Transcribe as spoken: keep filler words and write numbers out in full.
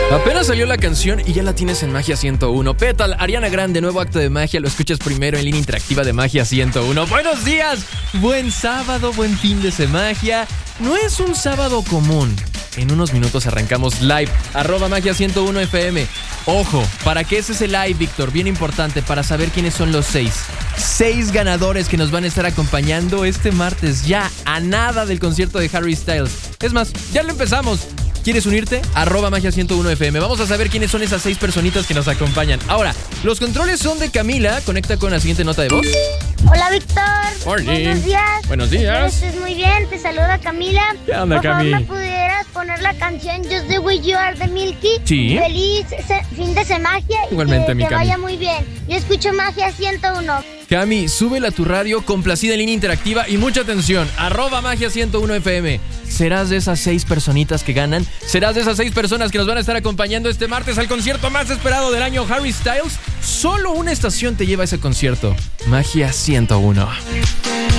Apenas salió la canción y ya la tienes en Magia ciento uno. Petal, Ariana Grande, nuevo acto de magia. Lo escuchas primero en línea interactiva de Magia ciento uno. ¡Buenos días! Buen sábado, buen fin de semana. No es un sábado común. En unos minutos arrancamos live, arroba Magia ciento uno F M. Ojo, ¿para qué es ese live, Víctor? Bien importante, para saber quiénes son los seis. Seis ganadores que nos van a estar acompañando este martes, ya a nada del concierto de Harry Styles. Es más, ya lo empezamos. ¿Quieres unirte? Arroba Magia ciento uno F M. Vamos a saber quiénes son esas seis personitas que nos acompañan. Ahora, los controles son de Camila. Conecta con la siguiente nota de voz. Hola, Víctor. Morning. Buenos días. Buenos días. Estés muy bien. Te saluda Camila. ¿Qué onda, Por favor, Cami? ¿me pudieras poner la canción Just the Way You Are de Milky? Sí. Feliz se- fin de semana y Igualmente, que mi te Cami. vaya muy bien. Yo escucho Magia ciento uno. Cami, súbela a tu radio, complacida en línea interactiva y mucha atención. Arroba Magia ciento uno F M. ¿Serás de esas seis personitas que ganan? ¿Serás de esas seis personas que nos van a estar acompañando este martes al concierto más esperado del año, Harry Styles? Solo una estación te lleva a ese concierto. Magia ciento uno.